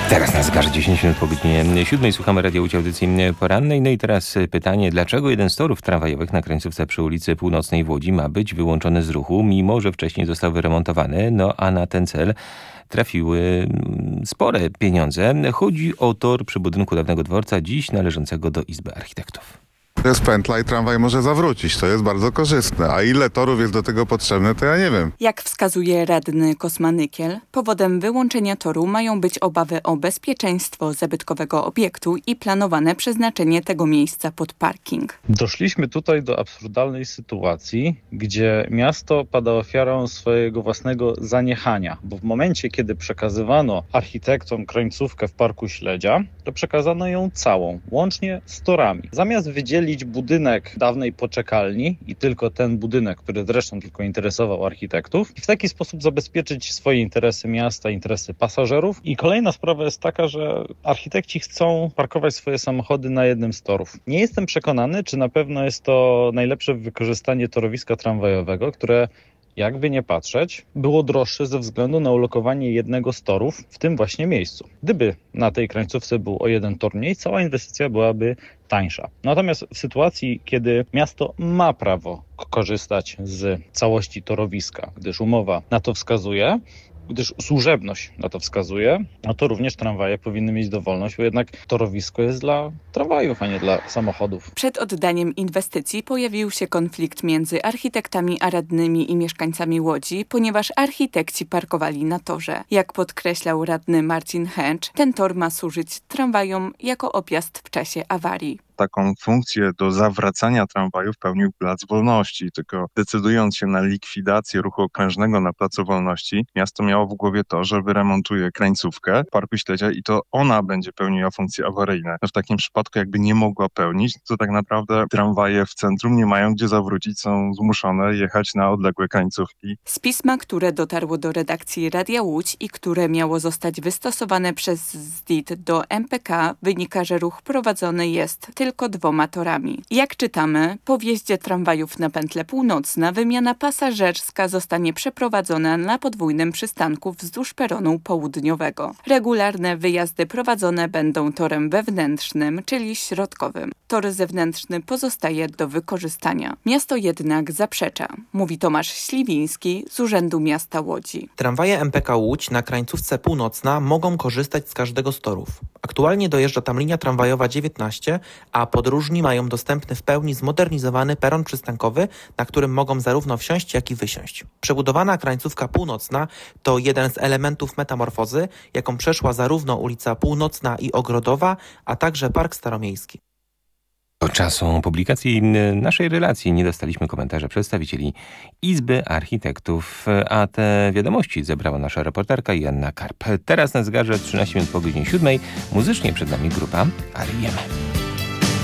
Teraz na zegarze 10 minut po godzinie 7. Słuchamy Radia Łódź, audycji porannej. No i teraz pytanie, dlaczego jeden z torów tramwajowych na końcówce przy ulicy Północnej w Łodzi ma być wyłączony z ruchu, mimo że wcześniej został wyremontowany, a na ten cel trafiły spore pieniądze. Chodzi o tor przy budynku dawnego dworca, dziś należącego do Izby Architektów. To jest pętla i tramwaj może zawrócić. To jest bardzo korzystne. A ile torów jest do tego potrzebne, to ja nie wiem. Jak wskazuje radny Kosma-Nykiel, powodem wyłączenia toru mają być obawy o bezpieczeństwo zabytkowego obiektu i planowane przeznaczenie tego miejsca pod parking. Doszliśmy tutaj do absurdalnej sytuacji, gdzie miasto pada ofiarą swojego własnego zaniechania, bo w momencie, kiedy przekazywano architektom krańcówkę w Parku Śledzia, to przekazano ją całą, łącznie z torami. Zamiast wydzielić budynek dawnej poczekalni i tylko ten budynek, który zresztą tylko interesował architektów, i w taki sposób zabezpieczyć swoje interesy miasta, interesy pasażerów. I kolejna sprawa jest taka, że architekci chcą parkować swoje samochody na jednym z torów. Nie jestem przekonany, czy na pewno jest to najlepsze wykorzystanie torowiska tramwajowego, które, jakby nie patrzeć, było droższe ze względu na ulokowanie jednego z torów w tym właśnie miejscu. Gdyby na tej krańcówce był o jeden tor mniej, cała inwestycja byłaby tańsza. Natomiast w sytuacji, kiedy miasto ma prawo korzystać z całości torowiska, gdyż umowa na to wskazuje, gdyż służebność na to wskazuje, no to również tramwaje powinny mieć dowolność, bo jednak torowisko jest dla tramwajów, a nie dla samochodów. Przed oddaniem inwestycji pojawił się konflikt między architektami a radnymi i mieszkańcami Łodzi, ponieważ architekci parkowali na torze. Jak podkreślał radny Marcin Hęcz, ten tor ma służyć tramwajom jako objazd w czasie awarii. Taką funkcję do zawracania tramwajów pełnił Plac Wolności, tylko decydując się na likwidację ruchu okrężnego na Placu Wolności, miasto miało w głowie to, że wyremontuje krańcówkę Parku Śledzia i to ona będzie pełniła funkcje awaryjne. No w takim przypadku jakby nie mogła pełnić, to tak naprawdę tramwaje w centrum nie mają gdzie zawrócić, są zmuszone jechać na odległe krańcówki. Z pisma, które dotarło do redakcji Radia Łódź i które miało zostać wystosowane przez ZDIT do MPK, wynika, że ruch prowadzony jest tylko 2 torami. Jak czytamy, po wjeździe tramwajów na pętlę północna wymiana pasażerska zostanie przeprowadzona na podwójnym przystanku wzdłuż peronu południowego. Regularne wyjazdy prowadzone będą torem wewnętrznym, czyli środkowym. Tor zewnętrzny pozostaje do wykorzystania. Miasto jednak zaprzecza, mówi Tomasz Śliwiński z Urzędu Miasta Łodzi. Tramwaje MPK Łódź na krańcówce północna mogą korzystać z każdego z torów. Aktualnie dojeżdża tam linia tramwajowa 19, a podróżni mają dostępny w pełni zmodernizowany peron przystankowy, na którym mogą zarówno wsiąść, jak i wysiąść. Przebudowana krańcówka północna to jeden z elementów metamorfozy, jaką przeszła zarówno ulica Północna i Ogrodowa, a także Park Staromiejski. Do czasu publikacji naszej relacji nie dostaliśmy komentarza przedstawicieli Izby Architektów, a te wiadomości zebrała nasza reporterka Joanna Karp. Teraz na zegarze 13 minut po godzinie 7. Muzycznie przed nami grupa R.E.M.